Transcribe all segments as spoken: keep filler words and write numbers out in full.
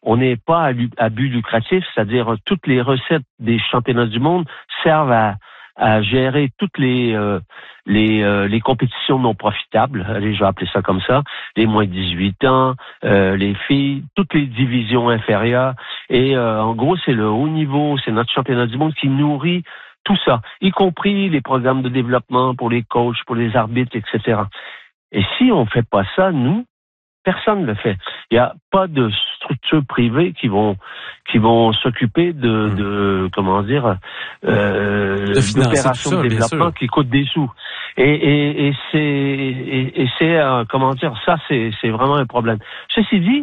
on n'est pas à, à but lucratif, c'est-à-dire toutes les recettes des championnats du monde servent à, à gérer toutes les euh, les euh, les compétitions non profitables, allez, je vais appeler ça comme ça, les moins de dix-huit ans, euh, les filles, toutes les divisions inférieures. Et euh, en gros, c'est le haut niveau, c'est notre championnat du monde qui nourrit tout ça, y compris les programmes de développement pour les coachs, pour les arbitres, et cetera. Et si on fait pas ça, nous, personne ne le fait. Il n'y a pas de structures privées qui vont qui vont s'occuper de, mmh. de comment dire euh, d'opérations de développement qui coûtent des sous. Et, et, et c'est et, et c'est euh, comment dire ça c'est c'est vraiment un problème. Ceci dit,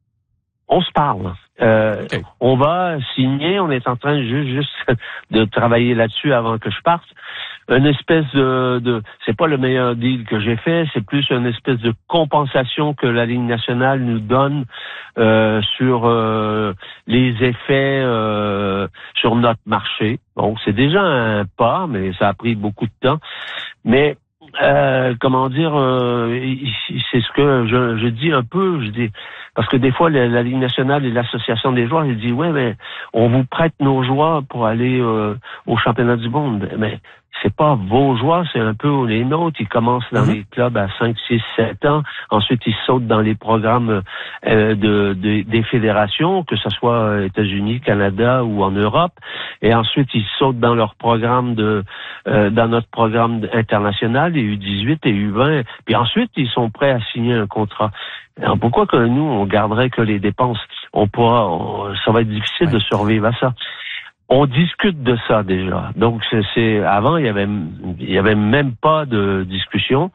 on se parle. Euh, okay. On va signer. On est en train juste juste de travailler là-dessus avant que je parte. Une espèce de, de c'est pas le meilleur deal que j'ai fait, c'est plus une espèce de compensation que la Ligue nationale nous donne euh, sur euh, les effets euh, sur notre marché. Bon, c'est déjà un pas, mais ça a pris beaucoup de temps. Mais euh, comment dire, euh, c'est ce que je, je dis un peu, je dis parce que des fois la, la Ligue nationale et l'association des joueurs, ils disent ouais, mais on vous prête nos joueurs pour aller euh, au championnat du monde, mais c'est pas vos joueurs, c'est un peu les nôtres. Ils commencent dans mm-hmm. les clubs à cinq, six, sept ans. Ensuite, ils sautent dans les programmes euh, de, de des fédérations, que ce soit États-Unis, Canada ou en Europe. Et ensuite, ils sautent dans leur programme de euh, dans notre programme international, les U dix-huit et U vingt. Puis ensuite, ils sont prêts à signer un contrat. Alors pourquoi que nous, on garderait que les dépenses? On pourra, on, ça va être difficile ouais. de survivre à ça. On discute de ça déjà. Donc c'est, c'est avant il y avait il y avait même pas de discussion.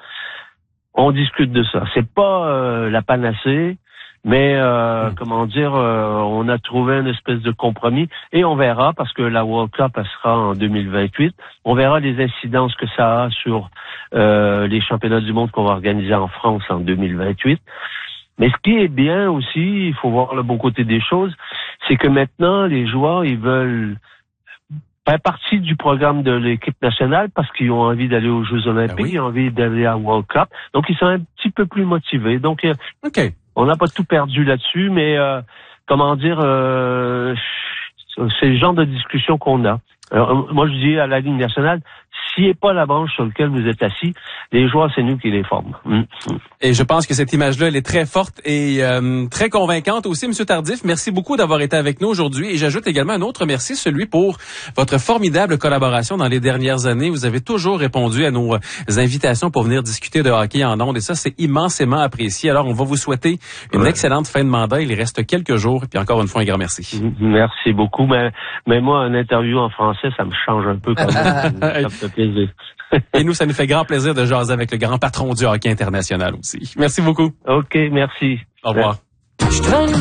On discute de ça. C'est pas euh, la panacée, mais euh, mmh. comment dire, euh, on a trouvé une espèce de compromis et on verra parce que la World Cup elle sera en deux mille vingt-huit. On verra les incidences que ça a sur euh, les championnats du monde qu'on va organiser en France en deux mille vingt-huit. Mais ce qui est bien aussi, il faut voir le bon côté des choses, c'est que maintenant, les joueurs, ils veulent faire partie du programme de l'équipe nationale parce qu'ils ont envie d'aller aux Jeux olympiques, ah oui. ils ont envie d'aller à World Cup. Donc, ils sont un petit peu plus motivés. Donc, okay. on n'a pas tout perdu là-dessus, mais euh, comment dire, euh, c'est le genre de discussion qu'on a. Alors, moi, je dis à la Ligue nationale, s'il n'est pas la branche sur laquelle vous êtes assis, les joueurs, c'est nous qui les formons. Mmh. Et je pense que cette image-là, elle est très forte et euh, très convaincante aussi, M. Tardif. Merci beaucoup d'avoir été avec nous aujourd'hui. Et j'ajoute également un autre merci, celui pour votre formidable collaboration dans les dernières années. Vous avez toujours répondu à nos invitations pour venir discuter de hockey en ondes et ça, c'est immensément apprécié. Alors, on va vous souhaiter une ouais. excellente fin de mandat. Il reste quelques jours. Et puis encore une fois, un grand merci. Merci beaucoup. Mais, mais moi, une interview en français, ça me change un peu quand même. Ça me fait plaisir. Et nous, ça nous fait grand plaisir de jaser avec le grand patron du hockey international aussi. Merci beaucoup. OK, merci. Au revoir.